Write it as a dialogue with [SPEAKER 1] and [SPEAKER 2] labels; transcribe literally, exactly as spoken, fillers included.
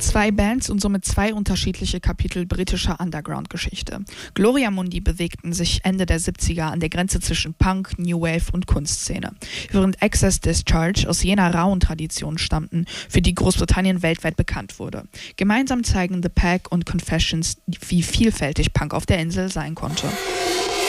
[SPEAKER 1] Zwei Bands und somit zwei unterschiedliche Kapitel britischer Underground-Geschichte. Gloria Mundi bewegten sich Ende der siebziger an der Grenze zwischen Punk, New Wave und Kunstszene, während Excess Discharge aus jener rauen Tradition stammten, für die Großbritannien weltweit bekannt wurde. Gemeinsam zeigen The Pack und Confessions, wie vielfältig Punk auf der Insel sein konnte.